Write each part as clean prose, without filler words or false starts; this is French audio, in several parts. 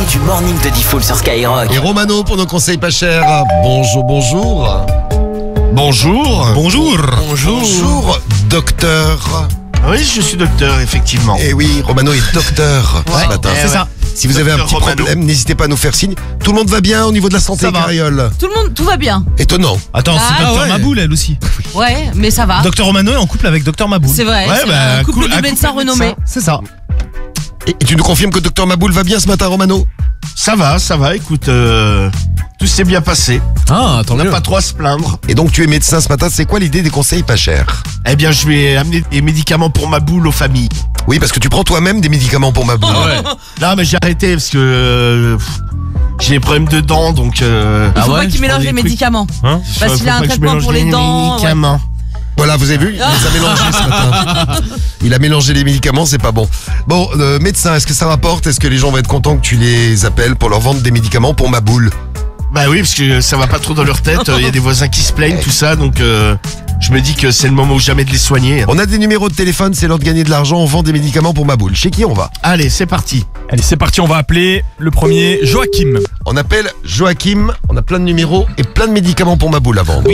du morning de Diffoul sur Skyrock. Et Romano pour nos conseils pas chers. Bonjour, bonjour. Bonjour. Bonjour. Bonjour, docteur. Oui, je suis docteur, effectivement. Et oui, Romano est docteur ce matin. C'est ça. Si vous avez un petit Romano. problème, n'hésitez pas à nous faire signe. Tout le monde va bien au niveau de la santé, Ça va. Carriole? Tout va bien. Étonnant. Attends, c'est Ah, Docteur ouais. Maboul, elle aussi. Ouais, mais ça va. Docteur Romano est en couple avec Docteur Maboul. C'est vrai, Ouais, c'est bah, un couple un de couple médecins de renommés. médecins. C'est ça. Et tu nous confirmes que docteur Maboul va bien ce matin, Romano? Ça va, écoute, tout s'est bien passé. Ah, tant On n'a mieux. pas trop à se plaindre. Et donc tu es médecin ce matin, c'est quoi l'idée des conseils pas chers? Eh bien, je vais amener des médicaments pour ma boule aux familles. Oui, parce que tu prends toi-même des médicaments pour Maboul. Non, mais j'ai arrêté parce que j'ai des problèmes de dents, donc... Il faut pas qu'il je mélange prends les des trucs. médicaments. Hein Parce qu'il a un Faut pas que je traitement mélange pour les dents. médicaments. Voilà, vous avez vu? Il les a mélangés ce matin. Il a mélangé les médicaments, c'est pas bon. Bon, médecin, est-ce que ça rapporte? Est-ce que les gens vont être contents que tu les appelles pour leur vendre des médicaments pour Maboul? Bah oui, parce que ça va pas trop dans leur tête. Il y a des voisins qui se plaignent, tout ça, donc je me dis que c'est le moment ou jamais de les soigner. On a des numéros de téléphone, c'est l'heure de gagner de l'argent, on vend des médicaments pour Maboul. Chez qui on va? Allez, c'est parti. Allez, c'est parti, on va appeler le premier Joachim. On appelle Joachim, on a plein de numéros et plein de médicaments pour Maboul à vendre.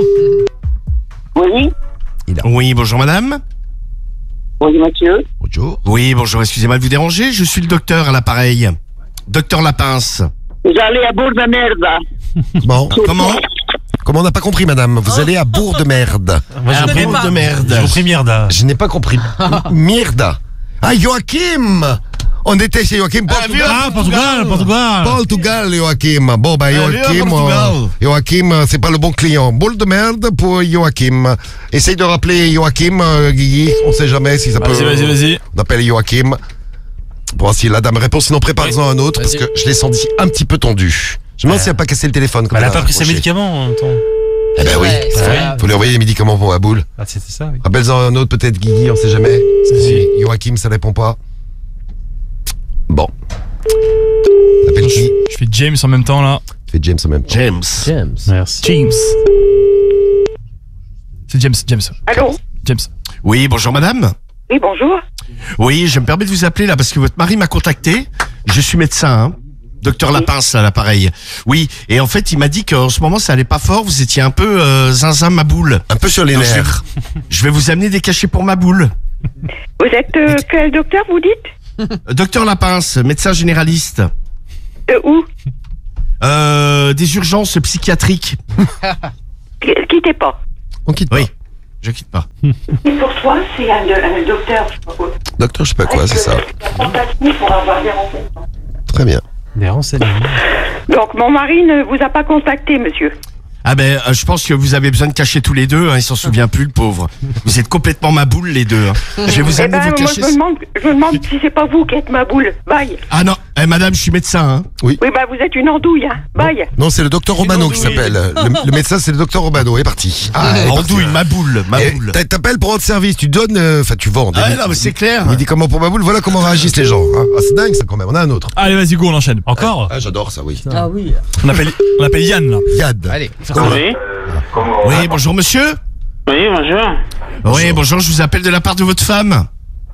Oui, Oui, bonjour madame. oui, monsieur. Bonjour. Oui, bonjour, excusez-moi de vous déranger, je suis le docteur à l'appareil. Docteur Lapince. Vous allez à bourg de merde. Bon, Comment comment on n'a pas compris, madame? Vous allez à Bourg de Merde. Moi, Un connais bourg pas. de merde. compris merde. Je n'ai pas compris. Mierda. Ah, Joachim! On était chez Joachim, Portugal. Ah, Portugal. Portugal, Joachim. Bon, bah, Allez, à Joachim, Portugal. Joachim, c'est pas le bon client. Boule de merde pour Joachim. Essaye de rappeler Joachim, Guigui. On sait jamais si ça peut. Vas-y. On appelle Joachim. Pour voir si la dame répond. Sinon, prépare-en un autre, parce que je l'ai senti un petit peu tendu. Je me demande si elle n'a pas cassé le téléphone. Comme Elle a ça, pas pris ses raccroché. médicaments en même temps. Eh ben oui. Ouais, c'est vrai. Faut lui envoyer les médicaments pour la boule. Ah, c'était ça, oui. Rappelle-en un autre, peut-être Guigui, on sait jamais. Si Joachim, ça répond pas. Bon. Appelle qui? Je fais James en même temps là. Tu fais James en même temps. James. Merci. James. C'est James. Allô? James. Oui, bonjour madame. Oui, bonjour. Oui, je me permets de vous appeler là parce que votre mari m'a contacté. Je suis médecin, hein. Docteur Lapince à l'appareil. Oui, et en fait, il m'a dit qu'en ce moment, ça allait pas fort. Vous étiez un peu zinzin ma boule. Un peu sur les Donc, nerfs. je vais vous amener des cachets pour ma boule. Vous êtes quel docteur, vous dites? Docteur Lapince, médecin généraliste. Où? Des urgences psychiatriques. Quittez pas. On quitte pas. Oui, je quitte pas. Et pour toi, c'est un docteur, je sais pas quoi. Docteur, je sais pas quoi, c'est ça. Fantastique pour avoir des renseignements. Très bien. Des renseignements. Donc, mon mari ne vous a pas contacté, monsieur. Ah ben, je pense que vous avez besoin de cacher tous les deux. Hein, il s'en souvient plus, le pauvre. Vous êtes complètement ma boule, les deux. Hein. Je vais vous Eh amener ben, vos moi, cachets. je me demande si c'est pas vous qui êtes ma boule. Bye. Ah non, madame, je suis médecin. Hein. Oui, bah, vous êtes une andouille, hein. Bye. Non, c'est le docteur Romano qui andouille. s'appelle. Le médecin, c'est le docteur Romano. Il est parti. Ah, il est parti. Andouille, ma boule, ma Et boule. t'appelles pour rendre service. Tu donnes, enfin, tu vends. Ah non, mais c'est clair. Médicaments pour ma boule. Voilà comment réagissent les gens. Hein. Ah, c'est dingue, ça, quand même. On a un autre. Allez, vas-y, go, on enchaîne. Encore Ah, j'adore ça, oui. Ah oui. On appelle Yann là. Yad. Oui, Oui, bonjour monsieur. oui, bonjour. Oui, bonjour, je vous appelle de la part de votre femme.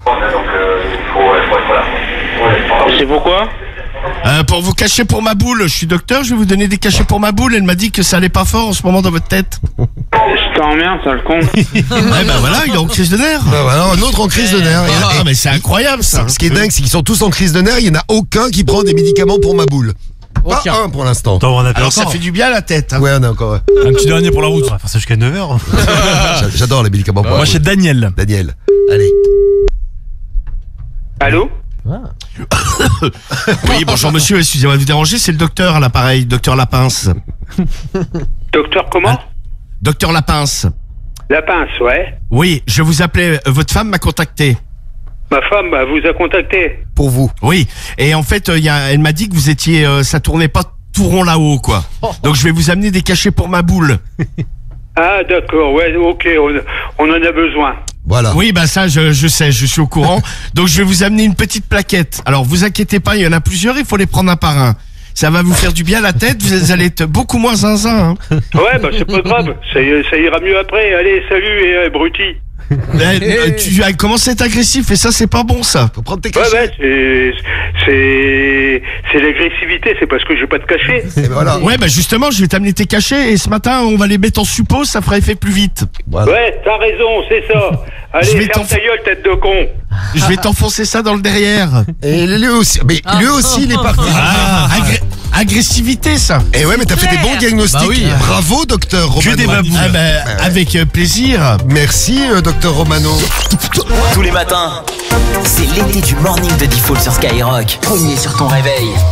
C'est pourquoi? Pour vous cacher pour ma boule. Je suis docteur, je vais vous donner des cachets pour ma boule. Elle m'a dit que ça allait pas fort en ce moment dans votre tête. Je t'emmerde, sale con. Eh ben voilà, il est en crise de nerfs. Ah, voilà, un autre en crise de nerfs. Ah, mais c'est incroyable ça. Ce qui est dingue, c'est qu'ils sont tous en crise de nerfs. Il n'y en a aucun qui prend des médicaments pour ma boule. Pas un pour l'instant. Attends, on appelle Alors ça fait du bien à la tête. Hein. Ouais, on a encore. Un petit dernier pour la route. On va faire ça jusqu'à 9h. J'adore les médicaments pour ma Moi, boule. c'est Daniel. Daniel. Allez. Allô? Oui, bonjour monsieur, excusez-moi de vous déranger, c'est le docteur à l'appareil, docteur Lapince. Docteur comment? Docteur Lapince. La pince, ouais. Oui, je vous appelais, votre femme m'a contacté. Ma femme vous a contacté. Pour vous. Oui, et en fait, elle m'a dit que vous étiez, ça tournait pas tout rond là-haut, quoi. Donc je vais vous amener des cachets pour ma boule. Ah, d'accord, ouais, ok, on en a besoin. Voilà. Oui, bah ça, je sais, je suis au courant. Donc je vais vous amener une petite plaquette. Alors vous inquiétez pas, il y en a plusieurs, il faut les prendre un par un. Ça va vous faire du bien à la tête, vous allez être beaucoup moins zinzin. Hein. Ouais, bah c'est pas grave, ça ira mieux après. Allez, salut et bruti. Tu as commencé à être agressif et ça, c'est pas bon, ça. Faut prendre tes Ouais, cachets. ouais, c'est c'est l'agressivité, c'est parce que j'ai pas de cachet. Et voilà. Ouais, bah justement, je vais t'amener tes cachets et ce matin, on va les mettre en suppos, ça fera effet plus vite. Voilà. Ouais, t'as raison, c'est ça. Je Allez, vais ferme ta gueule, tête de con. Je vais t'enfoncer ça dans le derrière. Et lui aussi, mais lui aussi, il est parti. Agressivité, ça. Et ouais, mais t'as fait des bons diagnostics. Bah oui. Bravo, docteur Romano. Que des babous. Ah bah, avec plaisir. Merci, docteur Romano. Tous les matins, c'est l'été du morning de Default sur Skyrock. Premier sur ton réveil.